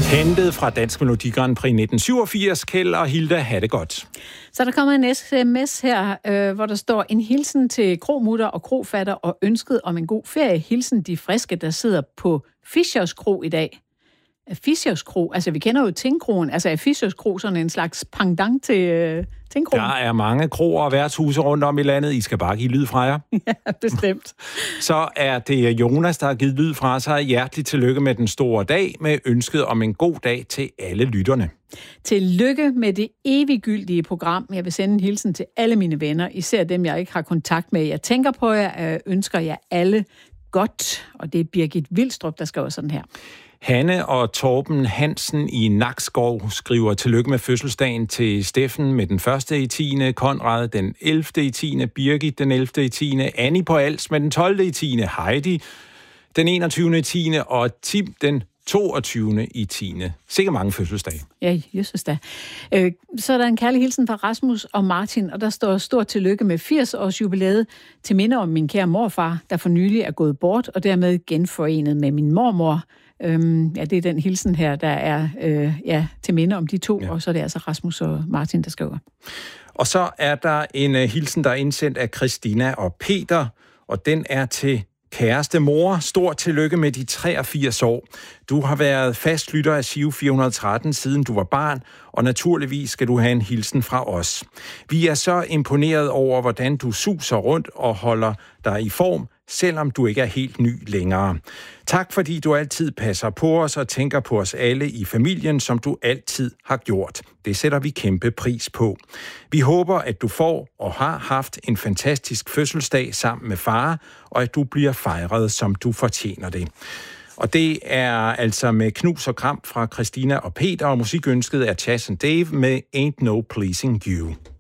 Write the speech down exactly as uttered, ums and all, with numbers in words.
Hentet fra Dansk Melodi Grand Prix nitten syvogfirs. Kjeld og Hilda, ha' det godt. Så der kommer en sms her, øh, hvor der står en hilsen til kromutter og krofatter og ønsket om en god ferie. Hilsen de friske, der sidder på Fischers Kro i dag. Fischers Kro, altså vi kender jo Tingkroen, altså er Fischers Kro sådan en slags pendant til øh, Tingkroen? Der er mange kroer og værtshuse rundt om i landet. I skal bare give lyd fra jer. Ja, bestemt. Så er det Jonas, der har givet lyd fra sig. Hjerteligt tillykke med den store dag, med ønsket om en god dag til alle lytterne. Tillykke med det eviggyldige program. Jeg vil sende en hilsen til alle mine venner, især dem, jeg ikke har kontakt med. Jeg tænker på jer, ønsker jer alle godt, og det er Birgit Vilstrup, der skriver sådan her. Hanne og Torben Hansen i Nakskov skriver tillykke med fødselsdagen til Steffen med den første i tiende, Konrad den ellevte i tiende, Birgit den ellevte i tiende, Annie på Als med den tolvte i tiende, Heidi den enogtyvende i tiende og Tim den toogtyvende i tiende. Sikkert mange fødselsdage. Ja, Jesus da. Øh, så er der en kærlig hilsen fra Rasmus og Martin, og der står stort tillykke med firs års jubilæet til minde om min kære morfar, der for nylig er gået bort og dermed genforenet med min mormor. Øhm, ja, det er den hilsen her, der er øh, ja, til minde om de to, ja. Og så er det altså Rasmus og Martin, der skriver. Og så er der en uh, hilsen, der er indsendt af Christina og Peter, og den er til kæreste mor. Stort tillykke med de treogfirs år. Du har været fastlytter af Giro fire hundrede og tretten, siden du var barn, og naturligvis skal du have en hilsen fra os. Vi er så imponeret over, hvordan du suser rundt og holder dig i form, selvom du ikke er helt ny længere. Tak fordi du altid passer på os og tænker på os alle i familien, som du altid har gjort. Det sætter vi kæmpe pris på. Vi håber, at du får og har haft en fantastisk fødselsdag sammen med far, og at du bliver fejret, som du fortjener det. Og det er altså med knus og kram fra Christina og Peter, og musikønsket er Chas and Dave med Ain't No Pleasing You.